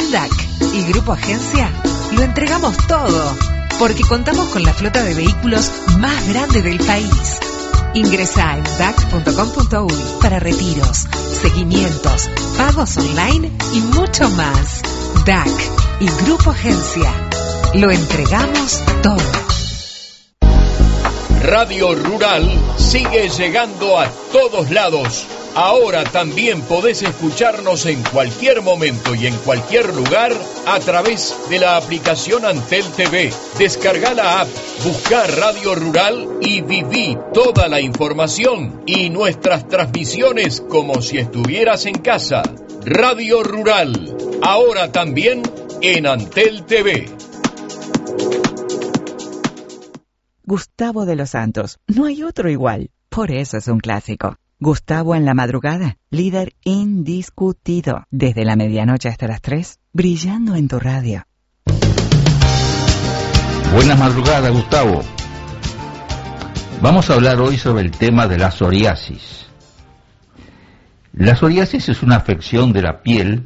En DAC y Grupo Agencia lo entregamos todo, porque contamos con la flota de vehículos más grande del país. Ingresa en dac.com.uy para retiros, seguimientos, pagos online y mucho más. DAC y Grupo Agencia. Lo entregamos todo. Radio Rural sigue llegando a todos lados. Ahora también podés escucharnos en cualquier momento y en cualquier lugar a través de la aplicación Antel TV. Descarga la app, busca Radio Rural y viví toda la información y nuestras transmisiones como si estuvieras en casa. Radio Rural, ahora también en Antel TV. Gustavo de los Santos, no hay otro igual, por eso es un clásico. Gustavo en la madrugada, líder indiscutido, desde la medianoche hasta las 3, brillando en tu radio. Buenas madrugadas, Gustavo. Vamos a hablar hoy sobre el tema de la psoriasis. La psoriasis es una afección de la piel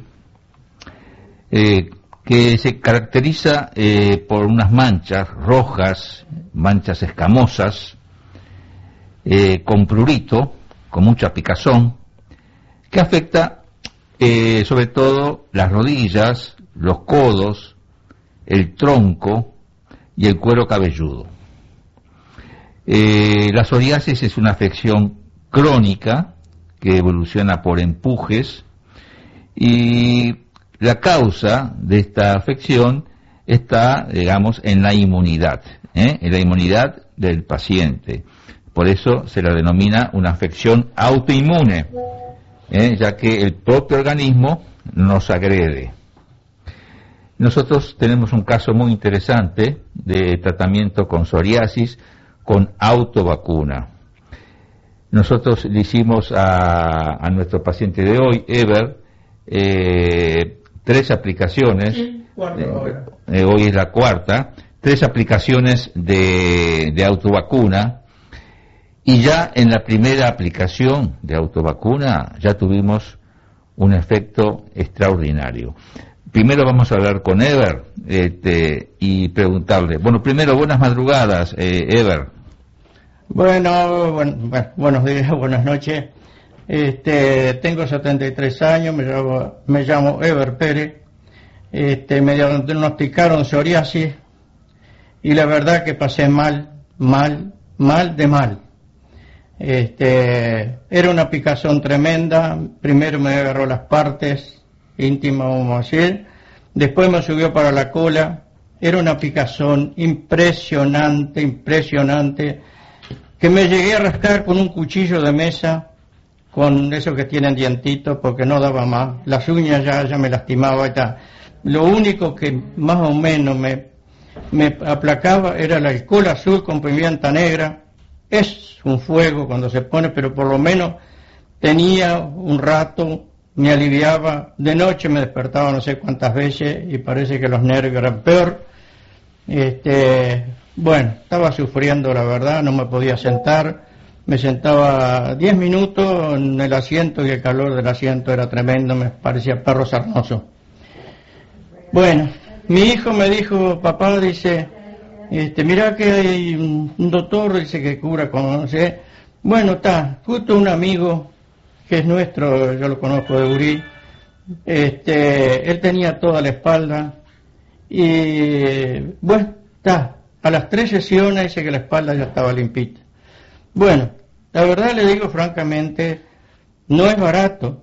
que se caracteriza por unas manchas rojas, manchas escamosas, con prurito, con mucha picazón, que afecta sobre todo las rodillas, los codos, el tronco y el cuero cabelludo. La psoriasis es una afección crónica que evoluciona por empujes y la causa de esta afección está, digamos, en la inmunidad del paciente. Por eso se la denomina una afección autoinmune, ya que el propio organismo nos agrede. Nosotros tenemos un caso muy interesante de tratamiento con psoriasis con autovacuna. Nosotros le hicimos a nuestro paciente de hoy, Ever, 3 aplicaciones, hoy es la cuarta, 3 aplicaciones de autovacuna. Y ya en la primera aplicación de autovacuna ya tuvimos un efecto extraordinario. Primero vamos a hablar con Ever y preguntarle. Bueno, primero, buenas madrugadas, Ever. Buenos días, buenas noches. Tengo 73 años, me llamo Ever Pérez. Me diagnosticaron psoriasis y la verdad que pasé mal. Era una picazón tremenda. Primero me agarró las partes íntimas, vamos a decir, después me subió para la cola. Era una picazón impresionante, que me llegué a rascar con un cuchillo de mesa, con esos que tienen dientitos, porque no daba más. Las uñas ya me lastimaba. Lo único que más o menos me aplacaba era el alcohol azul con pimienta negra. Es un fuego cuando se pone, pero por lo menos tenía un rato, me aliviaba. De noche me despertaba no sé cuántas veces y parece que los nervios eran peor. Estaba sufriendo, la verdad, no me podía sentar. Me sentaba 10 minutos en el asiento y el calor del asiento era tremendo, me parecía perro sarnoso. Bueno, mi hijo me dijo, papá, dice, mirá que hay un doctor, dice que cura con, no sé. Bueno, está, justo un amigo que es nuestro, yo lo conozco de Urí, él tenía toda la espalda y, a las 3 sesiones dice que la espalda ya estaba limpita. Bueno, la verdad le digo francamente, no es barato,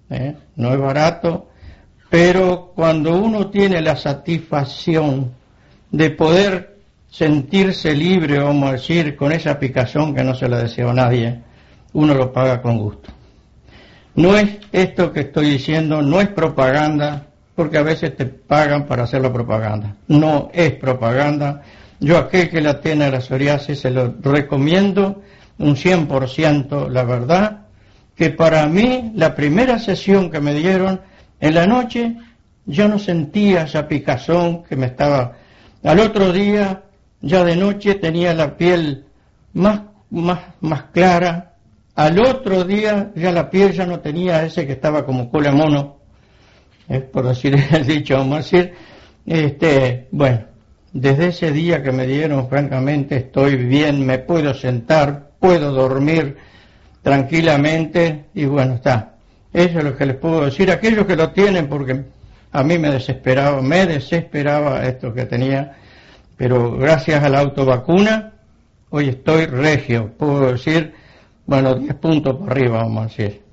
pero cuando uno tiene la satisfacción de poder sentirse libre, vamos a decir, con esa picazón que no se la deseo a nadie, uno lo paga con gusto. No es esto que estoy diciendo, no es propaganda, porque a veces te pagan para hacer la propaganda. No es propaganda. Yo a aquel que la tiene la psoriasis se lo recomiendo un 100%, la verdad, que para mí la primera sesión que me dieron, en la noche yo no sentía esa picazón que me estaba... Al otro día, ya de noche, tenía la piel más clara. Al otro día, ya la piel ya no tenía ese que estaba como cola de mono. por decir el dicho, vamos a decir. Bueno, desde ese día que me dieron, francamente, estoy bien, me puedo sentar, puedo dormir tranquilamente, y bueno, está. Eso es lo que les puedo decir. Aquellos que lo tienen, porque a mí me desesperaba esto que tenía, pero gracias a la autovacuna, hoy estoy regio, puedo decir, bueno, 10 puntos por arriba, vamos a decir.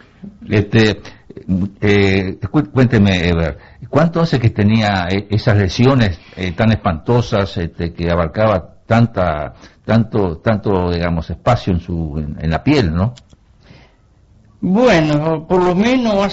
Cuénteme, Eber, ¿cuánto hace que tenía esas lesiones tan espantosas, que abarcaba tanto, digamos, espacio en la piel, ¿no? Bueno, por lo menos